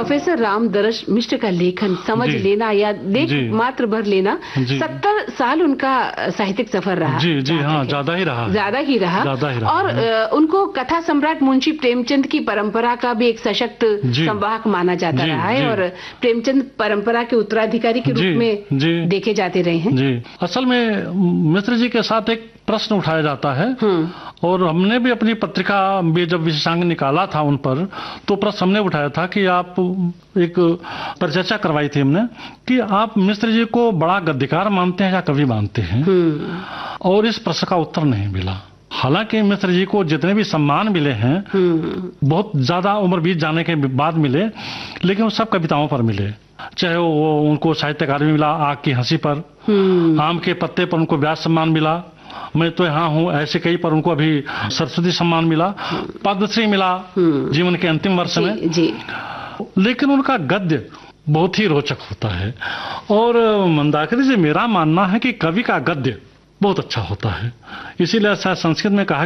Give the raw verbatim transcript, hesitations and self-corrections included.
Professor Ramdaras मिश्र का लेखन समझ लेना या देख मात्र भर लेना, सत्तर साल उनका साहित्यिक सफर रहा। जी जी हाँ, ज्यादा ही रहा ज्यादा ही रहा, ज्यादा ही रहा। और आ, उनको कथा सम्राट मुंशी प्रेमचंद की परंपरा का भी एक सशक्त संवाहक माना जाता रहा है, और प्रेमचंद परंपरा के उत्तराधिकारी के रूप में देखे जाते रहे हैं। जी, असल में मिश्र जी के साथ एक प्रश्न उठाया जाता है, और हमने भी अपनी पत्रिका में जब विशेषांक निकाला था उन पर, तो प्रश्न हमने उठाया था कि आप एक परिचर्चा करवाई थी हमने कि आप मिश्र जी को बड़ा गद्यकार मानते हैं या कवि मानते हैं, और इस प्रश्न का उत्तर नहीं मिला। हालांकि मिश्र जी को जितने भी सम्मान मिले हैं बहुत ज्यादा उम्र बीत जाने के बाद मिले, लेकिन वो सब कविताओं पर मिले। चाहे वो उनको साहित्य अकादमी मिला आग की हंसी पर, आम के पत्ते पर उनको व्यास सम्मान मिला, मैं तो यहाँ हूँ ऐसे कई पर उनको अभी सरस्वती सम्मान मिला, पद्मश्री मिला जीवन के अंतिम वर्ष में जी। लेकिन उनका गद्य बहुत ही रोचक होता है, और मंदाकिनी जी मेरा मानना है कि कवि का गद्य बहुत अच्छा होता है। इसीलिए संस्कृत में कहा